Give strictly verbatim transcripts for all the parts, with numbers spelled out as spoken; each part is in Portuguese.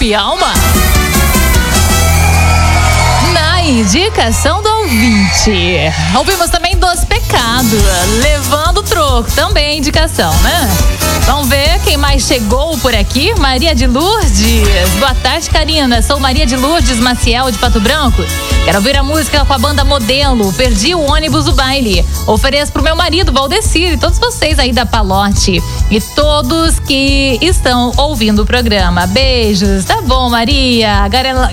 e alma. Na indicação do ouvinte. Ouvimos também Dos Pecados, Levando o Troco, também indicação, né? Vamos ver quem mais chegou por aqui. Maria de Lourdes. Boa tarde, Karina. Sou Maria de Lourdes Maciel, de Pato Branco. Quero ouvir a música com a banda Modelo, Perdi o Ônibus do Baile. Ofereço pro meu marido, Valdecir, e todos vocês aí da Palote. E todos que estão ouvindo o programa. Beijos. Tá bom, Maria.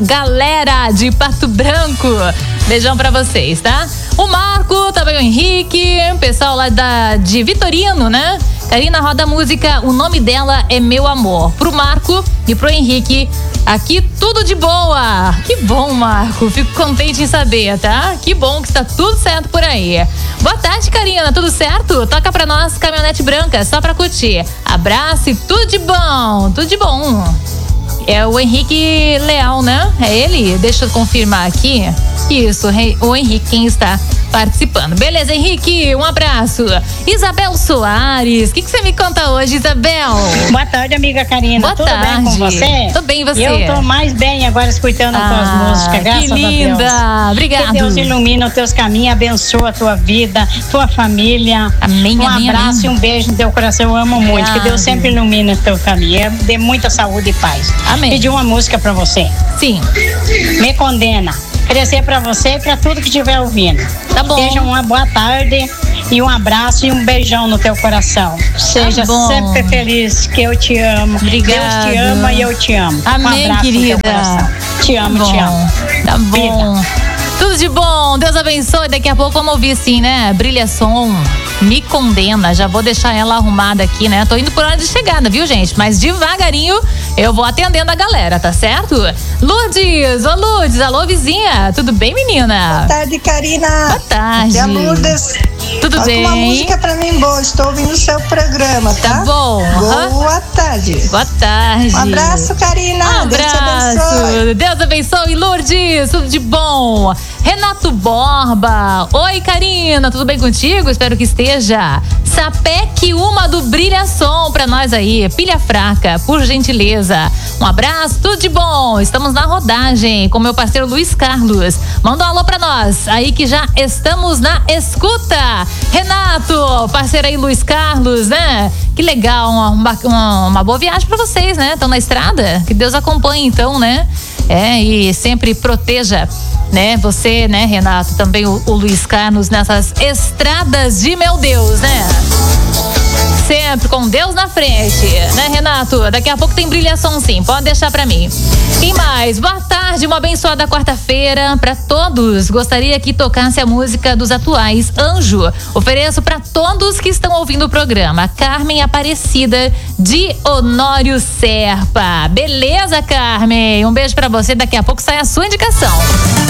Galera de Pato Branco. Beijão pra vocês, tá? O Marco, também o Henrique, pessoal lá da, de Vitorino, né? Karina, roda a música, o nome dela é Meu Amor. Pro Marco e pro Henrique, aqui tudo de boa. Que bom, Marco, fico contente em saber, tá? Que bom que está tudo certo por aí. Boa tarde, Karina, tudo certo? Toca pra nós, Caminhonete Branca, só pra curtir. Abraço e tudo de bom, tudo de bom. É o Henrique Leal, né? É ele? Deixa eu confirmar aqui. Isso, o Henrique quem está participando. Beleza, Henrique, um abraço. Isabel Soares, o que, que você me conta hoje, Isabel? Boa tarde, amiga Karina. Boa Tudo tarde. bem com você? Tudo bem, e você? Eu tô mais bem agora escutando ah, as tuas músicas, graças que linda. a Deus. Obrigada. Que Deus ilumina os teus caminhos, abençoa a tua vida, tua família. Amém, um amém, abraço amém. e um beijo no teu coração, eu amo muito. Obrigada. Que Deus sempre ilumine o teu caminho, dê muita saúde e paz. Amém. Pedi uma música pra você. Sim. Me Condena. Crescer pra você e pra tudo que estiver ouvindo. Tá bom. Seja uma boa tarde e um abraço e um beijão no teu coração. Seja tá sempre feliz, que eu te amo. Obrigada. Deus te ama e eu te amo. Amém, um abraço querida. No teu coração. Te amo, tá te amo. Tá bom. Vida. Tudo de bom, Deus abençoe. Daqui a pouco vamos ouvir sim, né? Brilha Som, Me Condena. Já vou deixar ela arrumada aqui, né? Tô indo por hora de chegada, viu, gente? Mas devagarinho eu vou atendendo a galera, tá certo? Lourdes, ô Lourdes, alô vizinha, tudo bem, menina? Boa tarde, Karina. Boa tarde. E a Lourdes. Tudo Toca bem? uma música pra mim boa, estou ouvindo o seu programa, tá? Tá bom. Boa tarde. Boa tarde. Um abraço, Karina. Um Deus te abençoe. abraço. Deus abençoe, Lourdes. Tudo de bom. Renato Borba. Oi, Karina. Tudo bem contigo? Espero que esteja. Sapec, uma do Brilha Som pra nós aí. Pilha fraca, por gentileza. Um abraço, tudo de bom. Estamos na rodagem com meu parceiro Luiz Carlos. Manda um alô pra nós. Aí que já estamos na escuta. Renato, parceiro aí Luiz Carlos, né? Que legal. Uma, uma, uma boa viagem pra vocês, né? Estão na estrada? Que Deus acompanhe então, né? É, e sempre proteja, né? Você, né, Renato, também o, o Luiz Carlos nessas estradas de meu Deus, né? Sempre com Deus na frente, né, Renato? Daqui a pouco tem brilhação sim, pode deixar pra mim. Quem mais? Boa tarde, uma abençoada quarta-feira pra todos. Gostaria que tocasse a música dos atuais, Anjo. Ofereço pra todos que estão ouvindo o programa. Carmen Aparecida, de Honório Serpa. Beleza, Carmen? Um beijo pra você, daqui a pouco sai a sua indicação.